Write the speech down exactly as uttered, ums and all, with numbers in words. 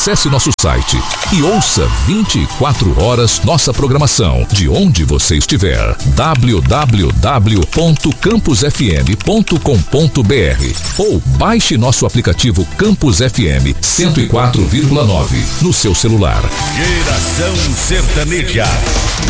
Acesse nosso site e ouça vinte e quatro horas nossa programação de onde você estiver. w w w ponto campus f m ponto com ponto b r ou baixe nosso aplicativo Campus F M cento e quatro vírgula nove no seu celular. Geração Sertaneja.